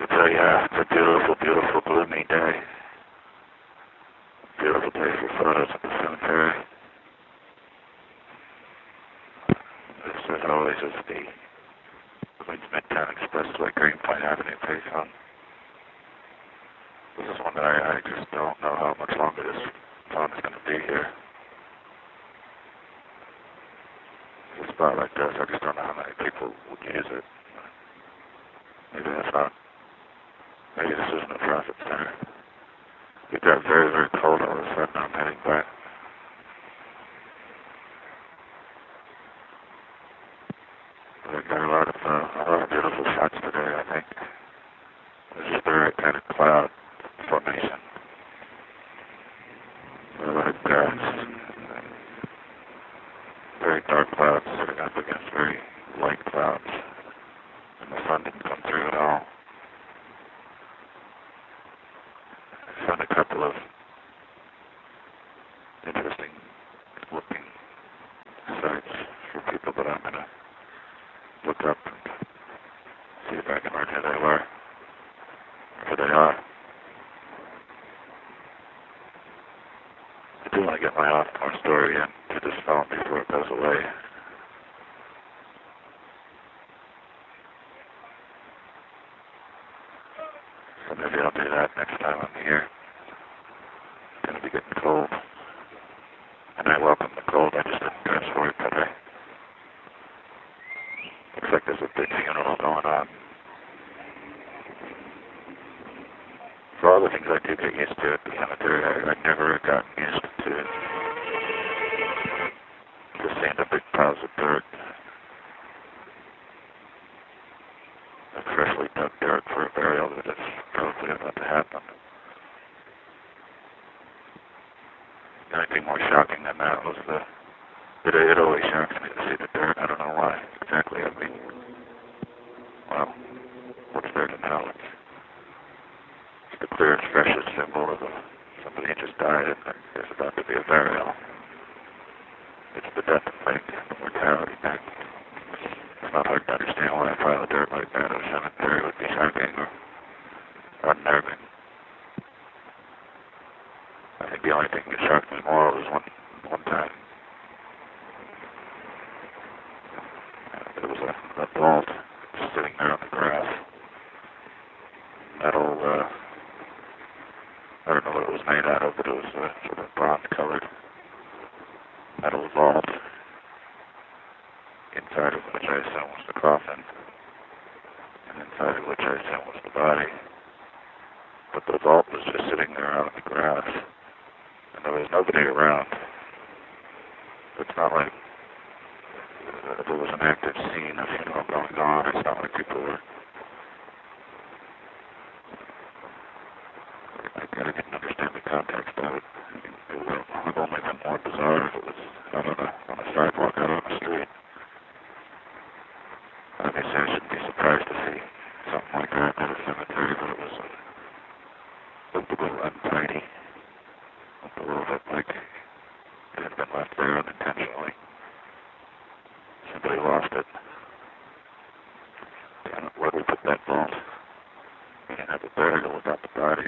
So yeah, it's a beautiful, beautiful gloomy day. Beautiful day for photos at the cemetery. This, as always, is the Queens Midtown Expressway, Greenpoint Avenue payphone. This is one that I just don't know how much longer this phone is going to be here. It's a spot like this, I just don't know how many people would use it. Maybe that's not. Maybe this isn't a profit center. It got very, very cold all of a sudden. I'm heading back. We got a lot of beautiful shots today, I think. It's just the right kind of cloud formation. A lot of grass. Very dark clouds sitting up against very light clouds. And the sun didn't come through at all. I found a couple of interesting looking sites for people that I'm going to look up and see if I can learn who they were, or who they are. I do want to get my off-more story into this phone before it goes away. So maybe I'll do that next time I'm here. It's going to be getting cold. And I welcome the cold. I just didn't dress for it today. Looks like there's a big funeral going on. For all the things I do get used to at the cemetery, I never gotten used to just seeing the big piles of dirt. Like freshly dug dirt for a burial that is probably about to happen. The only thing more shocking than that was it always shocks me to see the dirt. I don't know why exactly. I mean, well, what's there to know? It's the clearest, freshest symbol of somebody who just died and there's about to be a burial. It's the death thing, the mortality thing. It's not hard to understand why a pile of dirt like that at a cemetery would be shocking or unnerving. I think the only thing that shocked me more was one time. There was a vault sitting there on the grass. Metal, I don't know what it was made out of, but it was sort of bronze-colored metal vault, inside of which I assume was the coffin, and inside of which I assume was the body. But the vault was just sitting there out in the grass, and there was nobody around. It's not like there was an active scene of funeral going on. It's not like people were. I didn't understand the context of it. It would have only been more bizarre if it was out on a sidewalk out on the street. Obviously, I shouldn't be surprised to see something like that at a cemetery, but it looked a little untidy. Looked a little bit like it had been left there unintentionally. Somebody lost it. Where we put that vault, we didn't have a burial without the body.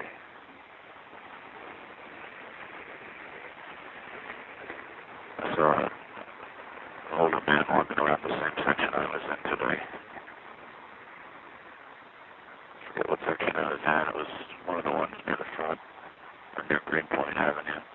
I saw an older man walking around the same section I was in today. I forget what section I was in. It was one of the ones near the front, or near Greenpoint Avenue.